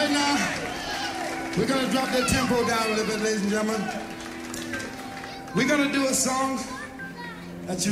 Right now, we're gonna drop that tempo down a little bit, ladies and gentlemen. We're gonna do a song